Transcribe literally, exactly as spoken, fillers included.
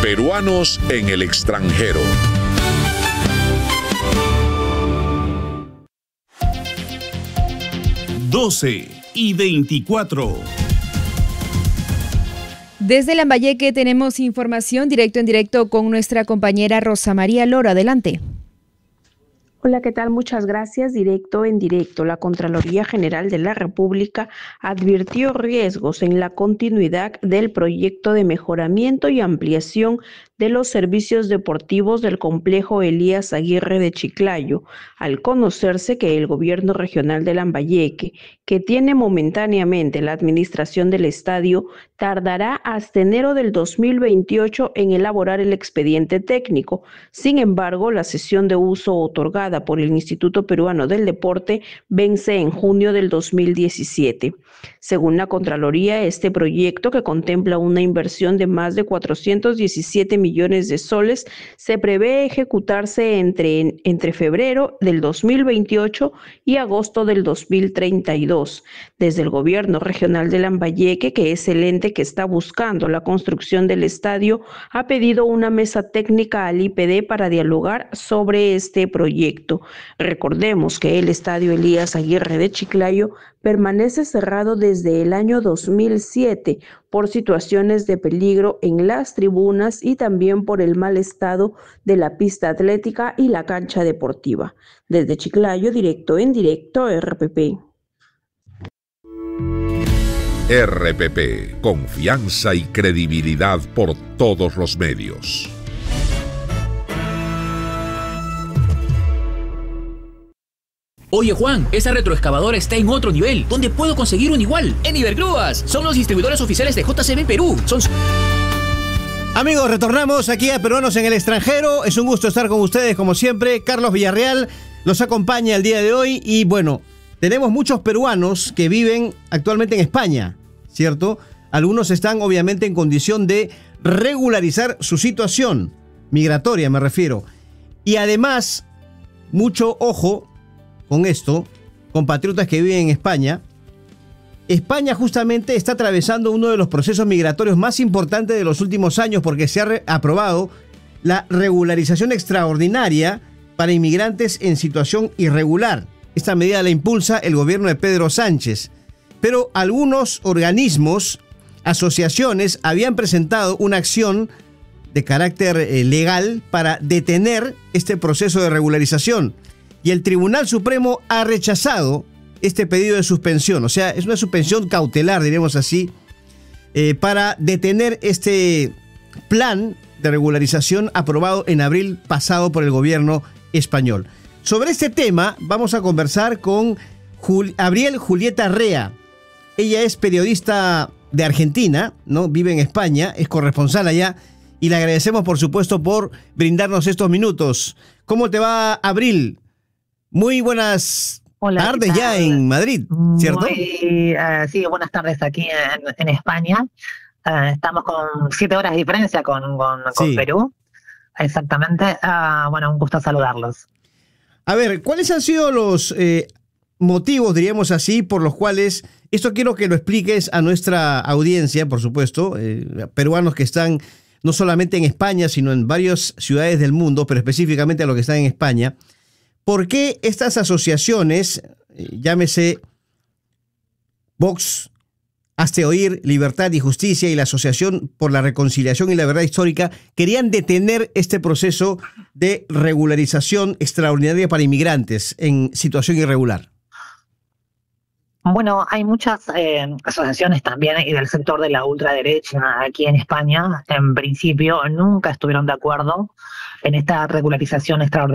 Peruanos en el extranjero. doce y veinticuatro. Desde Lambayeque tenemos información directo en directo con nuestra compañera Rosa María Loro. Adelante. Hola, ¿qué tal? Muchas gracias. Directo en directo. La Contraloría General de la República advirtió riesgos en la continuidad del proyecto de mejoramiento y ampliación de los servicios deportivos del complejo Elías Aguirre de Chiclayo, al conocerse que el gobierno regional de Lambayeque, que tiene momentáneamente la administración del estadio, tardará hasta enero del dos mil veintiocho en elaborar el expediente técnico. Sin embargo, la cesión de uso otorgada por el Instituto Peruano del Deporte vence en junio del dos mil diecisiete. Según la Contraloría, este proyecto, que contempla una inversión de más de cuatrocientos diecisiete millones de soles, se prevé ejecutarse entre, entre febrero del dos mil veintiocho y agosto del dos mil treinta y dos. Desde el gobierno regional de Lambayeque, que es el ente que está buscando la construcción del estadio, ha pedido una mesa técnica al I P D para dialogar sobre este proyecto. Recordemos que el estadio Elías Aguirre de Chiclayo permanece cerrado desde el año dos mil siete por situaciones de peligro en las tribunas y también por el mal estado de la pista atlética y la cancha deportiva. Desde Chiclayo, directo en directo, R P P. R P P, confianza y credibilidad por todos los medios. Oye Juan, esa retroexcavadora está en otro nivel. ¿Dónde puedo conseguir un igual? En Ibergrúas. Son los distribuidores oficiales de J C B Perú. Son... Amigos, retornamos aquí a Peruanos en el extranjero. Es un gusto estar con ustedes como siempre. Carlos Villarreal los acompaña el día de hoy y bueno, tenemos muchos peruanos que viven actualmente en España, ¿cierto? Algunos están obviamente en condición de regularizar su situación migratoria, me refiero. Y además, mucho ojo con esto, compatriotas que viven en España. España justamente está atravesando uno de los procesos migratorios más importantes de los últimos años porque se ha re- aprobado la regularización extraordinaria para inmigrantes en situación irregular. Esta medida la impulsa el gobierno de Pedro Sánchez. Pero algunos organismos, asociaciones, habían presentado una acción de carácter eh, legal para detener este proceso de regularización. Y el Tribunal Supremo ha rechazado este pedido de suspensión. O sea, es una suspensión cautelar, diríamos así, eh, para detener este plan de regularización aprobado en abril pasado por el gobierno español. Sobre este tema vamos a conversar con Jul- Abriel Julieta Rea. Ella es periodista de Argentina, ¿no? Vive en España, es corresponsal allá y le agradecemos, por supuesto, por brindarnos estos minutos. ¿Cómo te va, Abril? Muy buenas Hola, tardes ya en Madrid, ¿cierto? Muy, uh, sí, buenas tardes aquí en, en España. Uh, estamos con siete horas de diferencia con, con, con Sí. Perú. Exactamente. Uh, bueno, un gusto saludarlos. A ver, ¿cuáles han sido los eh, motivos, diríamos así, por los cuales, esto quiero que lo expliques a nuestra audiencia, por supuesto, eh, peruanos que están no solamente en España, sino en varias ciudades del mundo, pero específicamente a los que están en España, ¿por qué estas asociaciones, eh, llámese Vox, Hazte Oír, Libertad y Justicia y la Asociación por la Reconciliación y la Verdad Histórica, querían detener este proceso de regularización extraordinaria para inmigrantes en situación irregular? Bueno, hay muchas eh, asociaciones también y del sector de la ultraderecha aquí en España. En principio nunca estuvieron de acuerdo en esta regularización extraordinaria